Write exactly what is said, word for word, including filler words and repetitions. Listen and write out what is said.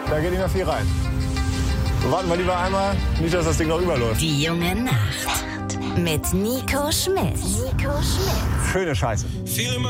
Da geht nicht mehr viel rein. Warten wir lieber einmal, nicht, dass das Ding noch überläuft. Die junge Nacht mit Nico Schmidt. Nico Schmidt. Schöne Scheiße.